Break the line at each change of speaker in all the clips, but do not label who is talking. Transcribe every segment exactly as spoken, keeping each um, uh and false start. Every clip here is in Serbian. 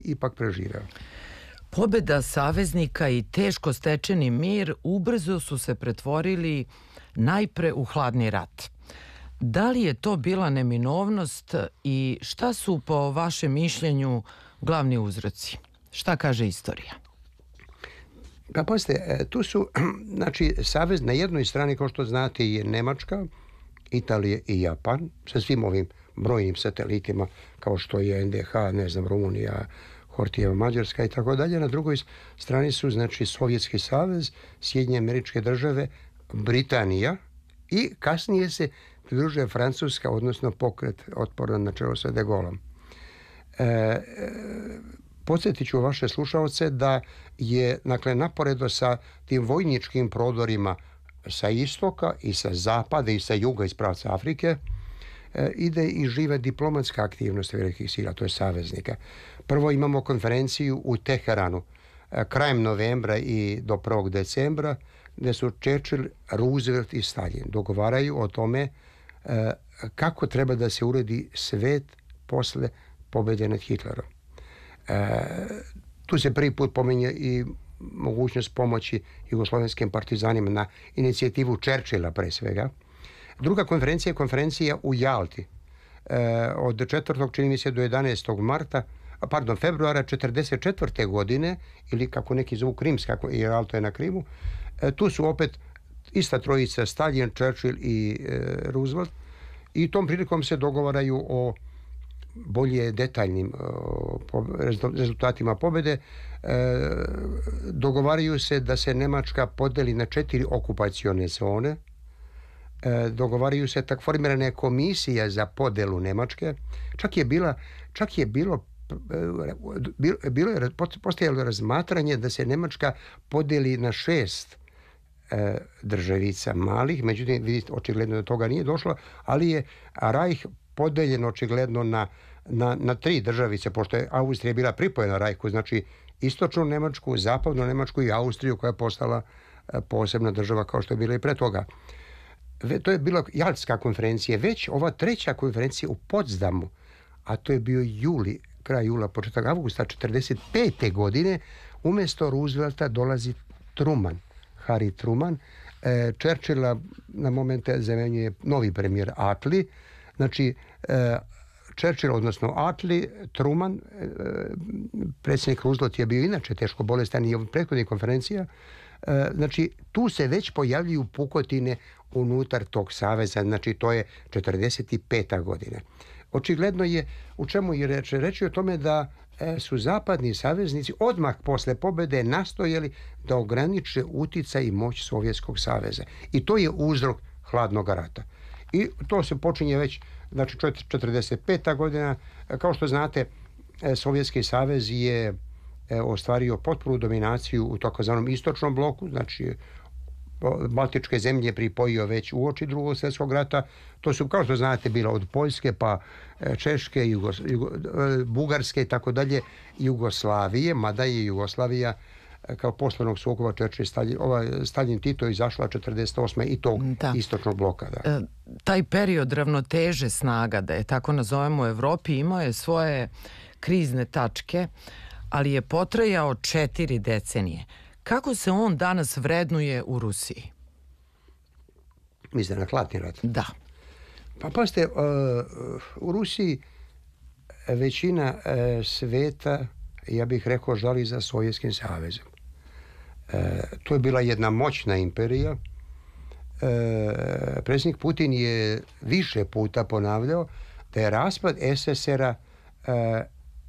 ipak preživeo.
Pobjeda saveznika i teško stečeni mir ubrzo su se pretvorili najpre u hladni rat. Da li je to bila neminovnost i šta su po vašem mišljenju glavni uzroci? Šta kaže istorija?
Pa pazite, tu su, znači, savez na jednoj strani, kao što znate, je Nemačka, Italija i Japan, sa svim ovim brojnim satelitima, kao što je N D H, ne znam, Rumunija, Hortijeva, Mađarska i tako dalje. Na drugoj strani su, znači, Sovjetski savez, Sjedinjene Američke Države, Britanija i kasnije se pridružuje Francuska, odnosno pokret otpora na čelu sa De Gaulleom. E, e, podsjetit ću vaše slušalce da je, dakle, naporedo sa tim vojničkim prodorima sa istoka i sa zapada i sa juga iz pravca Afrike, e, ide i živa diplomatska aktivnost velikih sila, to je saveznika. Prvo imamo konferenciju u Teheranu e, krajem novembra i do prvog decembra, gdje su Churchill, Roosevelt i Stalin dogovaraju o tome e, kako treba da se uredi svet posle pobjede nad Hitlerom. E, tu se prvi put pominje i mogućnost pomoći jugoslovenskim partizanima na inicijativu Churchilla pre svega. Druga konferencija je konferencija u Jalti e, od četvrtog čini mi se do jedanaestog marta, pardon, februara četrdeset četvrte godine, ili kako neki zovu Krimska, jer Jalta je na Krimu. E, tu su opet ista trojica, Stalin, Churchill i e, Roosevelt, i tom prilikom se dogovaraju o bolje detaljnim o, rezultatima pobjede. E, dogovaraju se da se Nemačka podeli na četiri okupacione zone. E, dogovaraju se, tak formirana je komisija za podelu Nemačke. Čak je bila, čak je bilo bilo, bilo je postojalo razmatranje da se Nemačka podeli na šest e, državica malih, međutim, vidite, očigledno do toga nije došlo, ali je Reich podeljen očigledno na, na, na tri državice, pošto je Austrija bila pripojena Reichu, znači istočnu Nemačku, zapadnu Nemačku i Austriju, koja je postala e, posebna država kao što je bila i pre toga. Ve, to je bila Jaltska konferencija, već ova treća konferencija u Potsdamu, a to je bio juli, kraj jula, početak avgusta četrdeset pete godine, umjesto Roosevelta dolazi Truman, Harry Truman. E, Churchilla na momente zamenjuje novi premijer Attlee. Znači, e, Churchill, odnosno Attlee, Truman, e, predsjednik Roosevelt je bio inače teško bolestan i u prethodnih konferencija. E, znači, tu se već pojavljuju pukotine unutar tog saveza, znači to je četrdeset peta godina. Očigledno je, u čemu je reč? Reč je o tome da e, su zapadni saveznici odmah posle pobjede nastojali da ograniče uticaj i moć Sovjetskog saveza. I to je uzrok hladnog rata. I to se počinje već, znači, četrdeset peta godina. Kao što znate, e, Sovjetski savez je e, ostvario potpunu dominaciju u takozvanom istočnom bloku, znači Baltičke zemlje pripojio već uoči drugog svjetskog rata. To su, kao što znate, bila od Poljske pa Češke, Jugo, Jugo, Bugarske i tako dalje, Jugoslavije, mada je Jugoslavija kao poslovnog sukoba Churchill Stalin, ova Stalin Tito izašla četrdeset osme i tog da. istočnog bloka. Da.
E, taj period ravnoteže snaga, da je tako nazovemo, u Evropi imao je svoje krizne tačke, ali je potrajao četiri decenije. Kako se on danas vrednuje u Rusiji?
Mislim na hladni rat?
Da.
Pa pazite, uh, u Rusiji većina uh, sveta, ja bih rekao, žali za Sovjetskim savezom. Uh, to je bila jedna moćna imperija. Uh, predsjednik Putin je više puta ponavljao da je raspad S S R-a uh,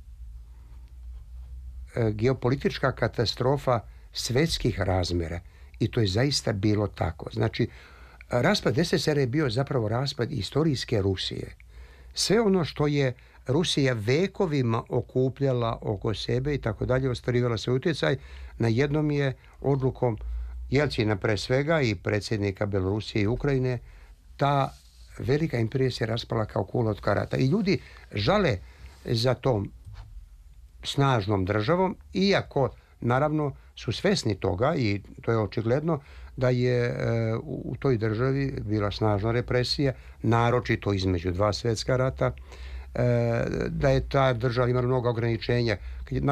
uh, geopolitička katastrofa svetskih razmjera, i to je zaista bilo tako. Znači, raspad S S R je bio zapravo raspad istorijske Rusije. Sve ono što je Rusija vekovima okupljala oko sebe i tako dalje, ostvarivala se utjecaj, na jednom je odlukom Jelcina pre svega i predsjednika Belorusije i Ukrajine, ta velika imperija se raspala kao kula od karata. I ljudi žale za tom snažnom državom, iako naravno su svesni toga, i to je očigledno, da je e, u, u toj državi bila snažna represija, naročito između dva svjetska rata. da je ta država imala mnogo ograničenja.